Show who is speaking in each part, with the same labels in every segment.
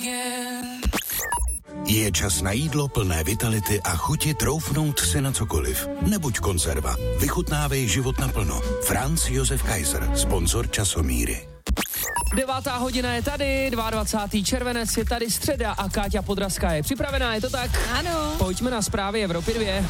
Speaker 1: Je čas na jídlo plné vitality a chuti troufnout si na cokoliv. Nebuď konzerva. Vychutnávej život naplno. Franz Josef Kaiser, sponzor Časomíry.
Speaker 2: 9:00 je tady, 22. červenec je tady středa a Káťa Podrazská je připravená, je to tak?
Speaker 3: Ano.
Speaker 2: Pojďme na zprávy Evropy 2.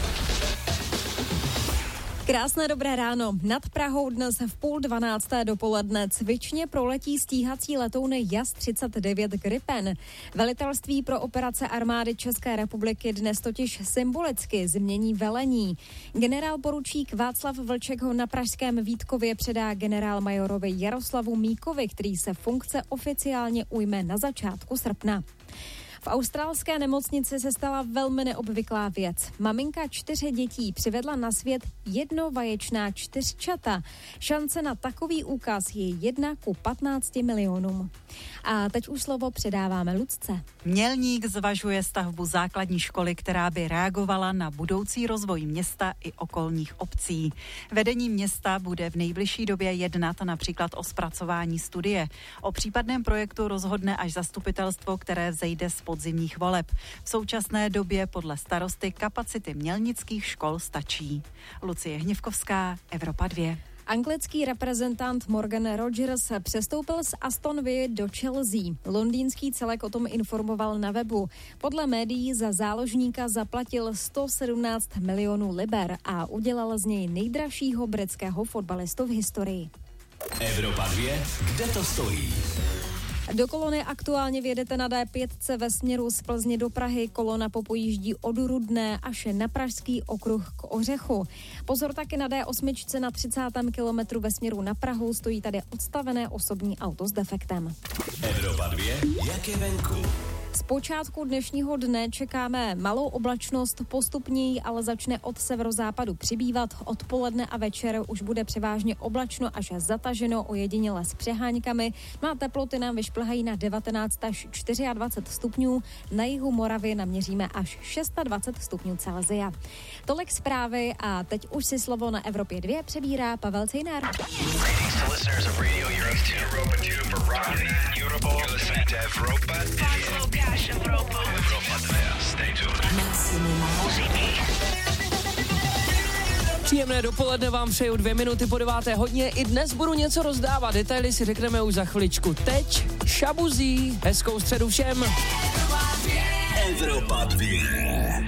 Speaker 3: Krásné dobré ráno. Nad Prahou dnes v 11:30 dopoledne cvičně proletí stíhací letouny JAS-39 Gripen. Velitelství pro operace armády České republiky dnes totiž symbolicky změní velení. Generál poručík Václav Vlček ho na pražském Vítkově předá generál majorovi Jaroslavu Míkovi, který se funkce oficiálně ujme na začátku srpna. V australské nemocnici se stala velmi neobvyklá věc. Maminka 4 dětí přivedla na svět jednovaječná 4čata. Šance na takový úkaz je 1:15 milionům. A teď už slovo předáváme Lucce.
Speaker 4: Mělník zvažuje stavbu základní školy, která by reagovala na budoucí rozvoj města i okolních obcí. Vedení města bude v nejbližší době jednat například o zpracování studie. O případném projektu rozhodne až zastupitelstvo, které vzejde z podzimních voleb. V současné době podle starosty kapacity mělnických škol stačí. Lucie Hněvkovská, Evropa 2.
Speaker 3: Anglický reprezentant Morgan Rogers přestoupil z Aston Villa do Chelsea. Londýnský celek o tom informoval na webu. Podle médií za záložníka zaplatil 117 milionů liber a udělal z něj nejdražšího britského fotbalistu v historii.
Speaker 5: Evropa 2, kde to stojí?
Speaker 3: Do kolony aktuálně vjedete na D5 ve směru z Plzně do Prahy. Kolona popojíždí od Rudné až na Pražský okruh k Ořechu. Pozor taky na D8 na 30. kilometru ve směru na Prahu. Stojí tady odstavené osobní auto s defektem.
Speaker 5: Evropa 2, jak je venku?
Speaker 3: Z počátku dnešního dne čekáme malou oblačnost, postupněji ale začne od severozápadu přibývat. Odpoledne a večer už bude převážně oblačno až zataženo, ojediněle s přeháňkami. No a teploty nám vyšplhají na 19 až 24 stupňů. Na jihu Moravy naměříme až 26 stupňů Celsia. Tolik zprávy a teď už si slovo na Evropě 2 přebírá Pavel Cejnar.
Speaker 2: Příjemné dopoledne vám přeju 2 minuty po 9:00. I dnes budu něco rozdávat, detaily si řekneme už za chviličku. Teď šabuzí, hezkou středu všem.
Speaker 5: Evropa 2.